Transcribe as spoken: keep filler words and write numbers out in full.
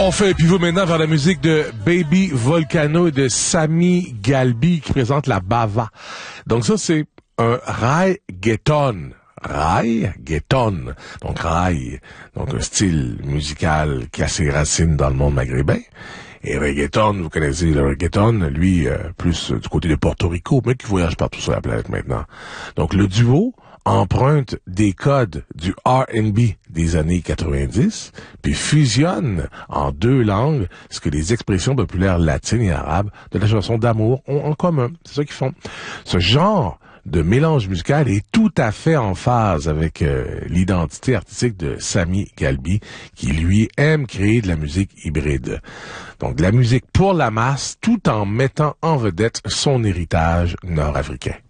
On fait un pivot maintenant vers la musique de Baby Volcano et de Sami Galbi qui présente la Bava. Donc ça, c'est un reggaeton. Reggaeton. Donc raï, donc un style musical qui a ses racines dans le monde maghrébin. Et reggaeton, vous connaissez le reggaeton, lui, euh, plus euh, du côté de Porto Rico, mais qui voyage partout sur la planète maintenant. Donc le duo emprunte des codes du R and B des années quatre-vingt-dix, puis fusionne en deux langues ce que les expressions populaires latines et arabes de la chanson d'amour ont en commun. C'est ça qu'ils font. Ce genre de mélange musical est tout à fait en phase avec euh, l'identité artistique de Sami Galbi, qui lui aime créer de la musique hybride. Donc de la musique pour la masse, tout en mettant en vedette son héritage nord-africain.